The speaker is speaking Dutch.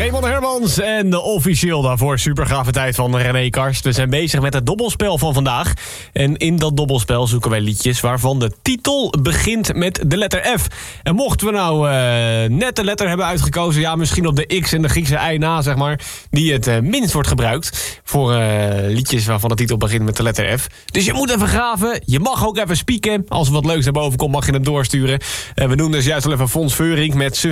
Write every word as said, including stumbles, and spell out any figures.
Raymond Hermans en de officieel daarvoor supergave tijd van René Karst. We zijn bezig met het dobbelspel van vandaag. En in dat dobbelspel zoeken wij liedjes waarvan de titel begint met de letter F. En mochten we nou uh, net de letter hebben uitgekozen, ja, misschien op de X en de Griekse I na, zeg maar, die het uh, minst wordt gebruikt voor uh, liedjes waarvan de titel begint met de letter F. Dus je moet even graven. Je mag ook even spieken. Als er wat leuks naar boven komt, mag je het doorsturen. Uh, we doen dus juist wel even Fons Veurink met Ze